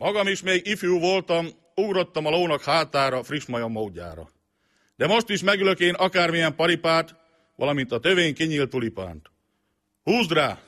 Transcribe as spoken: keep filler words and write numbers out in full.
Magam is még ifjú voltam, ugrottam a lónak hátára, friss majom módjára. De most is megülök én akármilyen paripát, valamint a tövén kinyílt tulipánt. Húzd rá,